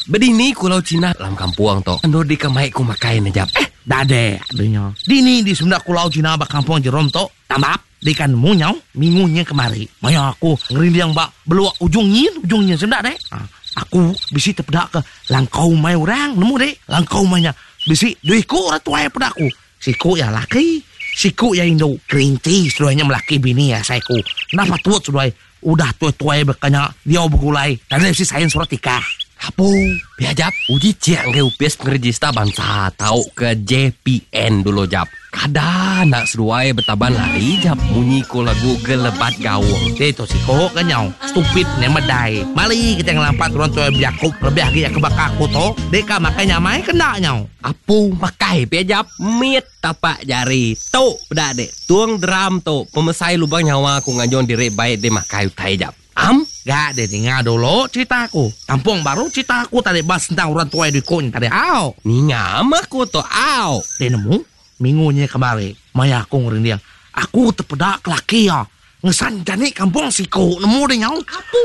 Bedini kulau Cina dalam kampung to. Ando di kamai ku makai na Jap. Dade adanya. Dini di sunda kulau Cina ba kampung Jerom to. Tambap di kan munyau minggunya kemari. Maya aku ngerindang ba beluak ujungnya sunda deh. Aku bisi terpedak ke langkau mai orang nemu deh. Langkau mainnya bisi duiku ratuai pedaku. Siku ya laki. Siku ya Indo. Kerinti sudahnya melaki bini ya saiku. Kenapa tuat sudah udah tua-tua bekanya dia begulai. Tadi si sains surat nikah. Apa? Biar Jap, uji ciang ke upis pengerjista bangsa tahu ke JPN dulu Jap. Kada nak seruai betaban lari Jap bunyi ko lagu gelebat gawang. Itu sih kok kenyau stupid ne medai. Mali kita ngelampat orang tua biakuk lebih lagi ke bakaku to. Deka makanya mai kena nyau. Apu makai biar Jap mit tapak jari. Tu bedak dek. Tuang drum tu pemesai lubang nyawa aku ngajon diri baik de makai utai Jap. Gak deh tinggal dulu ceritaku. Kampung baru ceritaku tadi bahas tentang orang tua di kun tadi au. Ni ngam aku tu au. Dia nemu minggunya kemari. Maya aku ngerindang. Aku terpedak laki ya. Ngesan jani kampung siku nemu deh nyau. Apu.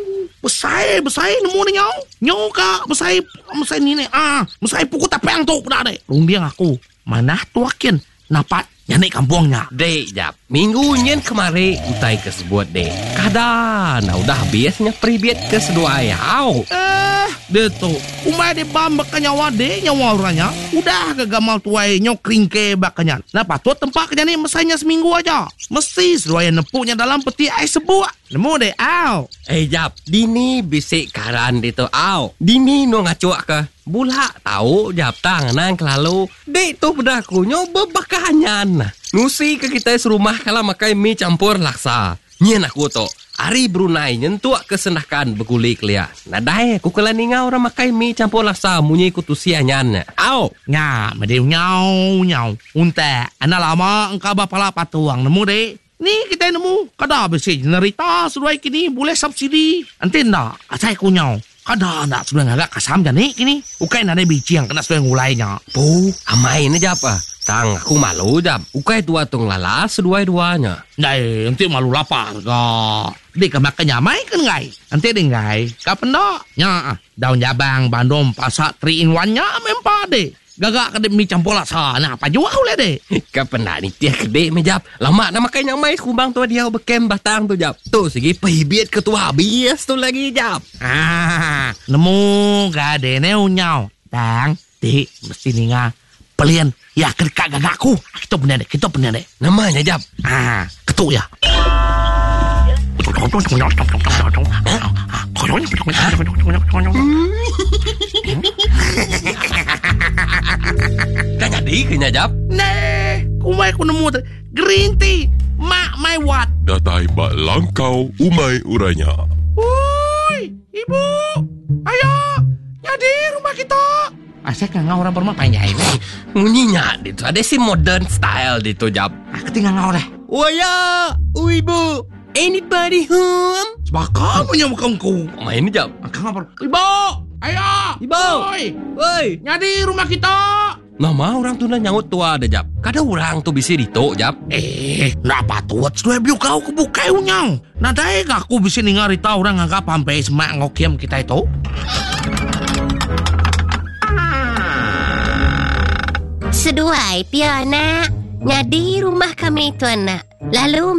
Besai nemu deh nyau. Nyau kak besai ni. Besai pukul tapeng tu pedak deh. Rundiang aku. Mana tuakin napat jani kampungnya. Dek Jap. Minggu nyen kemari utai kesebut dek. Kada nah udah biasanya pribit kesedua ayau. Dia tu umai dia bam bakanya wade nyawa orangnya. Udah kegamal tuai nyokring ke bakanya. Nah patut tempat kerja ni mesainya seminggu aja. Mesti sedua yang nepuknya dalam peti ais sebuah. Nemu deh au. Jap. Dini bisik karan itu au. Dini no ngacuak ke. Bulak tahu Jap tangan kelalu. Dek tu pedaku nyoba bakahanyan. Nusi ke kita serumah kalau makai mie campur laksa. Nyen aku tu. Hari Brunei nyentuak kesenakan bergulik liat. Nadai ku kelani ngau orang makai mie campur laksa munyi ku tusianyan. Au. Nya, medi nyau. Unta, ana lama engkau bapala patuang nemu dek. Ni kita nemu. Kada besi generita sudah kini boleh subsidi. Antin dah, asai ku nyau. Kada nak sudah ngagak kasam jani kini. Ukai nade biji yang kena sudah ngulainya. Bu, amai ni Jap. Tang aku malu Jap. Ukai tua tung lala sedua-duanya. Nai, nanti malu lapar ka. Di ka makanya mai kan ngai. Nanti di ngai. Kapan dak? Nya, daun jabang, bandom, pasak 3-in-1-nya mempa de. Gagak kede mi campur laksa. Nah, apa jual oleh de? Kapan dak ni tiah kede me Jap. Lama nak makanya mai kubang tua dia bekem batang tu Jap. Tu segi pehibit ketua habis tu lagi Jap. Nemu gade ne unyau. Tang, di mesti ninga. Pelian, ya kedekak gagakku. Kita benar deh. Namanya Jap. Ketuk ya. Kan jadi kena Jap. Nih, kumai ku nemu green tea. Mak mai wat. Datai bak langkau umai uranya. Woi, ibu. Ayo, jadi rumah kita. Saya kan ngau orang berumah panjang ini. Munyinya itu ada si modern style itu Jap. Aku tinggal ngau deh. Waya, ibu. Anybody home? Sebab kamu yang bukanku. Main Jap. Kang apa? Ibu, ayo. Ibu. Woi. Nyadi rumah kita. Nama orang tu nak nyaut tua ada Jap. Kada orang tu bisa ditok Jap. Nak patut sudah biu kau kebukai unyang. Nadai aku bisa dengar rita orang anggap sampai semak ngokiem kita itu. Seduai piana. Nyadi rumah kami tu anak. Lalu.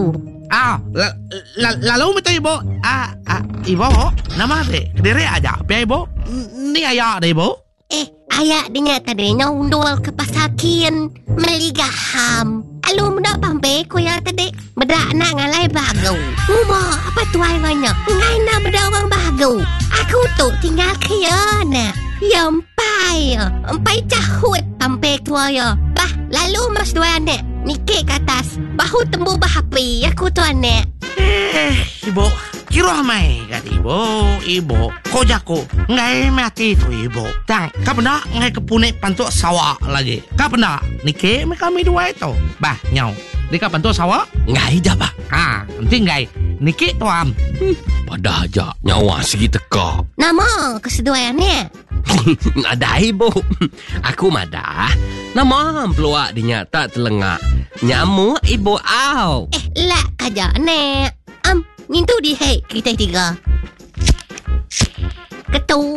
Lalu minta ibu. Ibu, nama deh. Kediri aja. Biar ibu. Ni ayah deh ibu. Ayah dengar tadi nyundul ke pasakin. Meligaham. Alu muda pampe ko ya tadi. Bedak nak ngalai bagu. Nguma apa tuai banyak. Ngai nak bedak orang bagu. Aku tu tinggal kaya nak. Empai cahut sampai tua ya. Bah, lalu mas dua anak nikik ke atas. Bahu tembu bahapi aku tu anak. Ibu, kira mai kat ibu. Kojaku ngai mati tu ibu. Tang, kapan dak ngai kepunek pantuk sawak lagi. Kapan dak nikik kami dua itu. Bah, nyau. Di kapan tu sawak? Ngai Jap ah. Nanti ngai nikik tuam. Pada aja nyawa segi teka. Nama keseduaannya. Ada ibu. Aku madah. Nama peluak dinyata telengak. Nyamuk ibu au. Lak aja nek. Ngintu di hei kita tiga. Ketua